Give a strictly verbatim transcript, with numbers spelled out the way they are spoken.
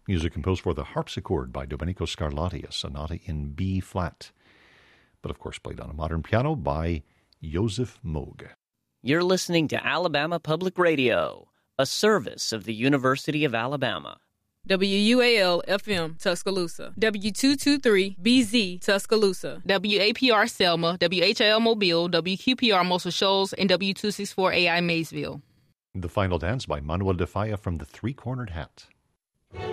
Music composed for the harpsichord by Domenico Scarlatti, a sonata in B flat, but of course played on a modern piano by Joseph Moog. You're listening to Alabama Public Radio, a service of the University of Alabama. W U A L F M Tuscaloosa, W two twenty-three B Z Tuscaloosa, W A P R Selma, W H L Mobile, W Q P R Muscle Shoals, and W two sixty-four A I Maysville. The Final Dance by Manuel de Falla from the Three-Cornered Hat.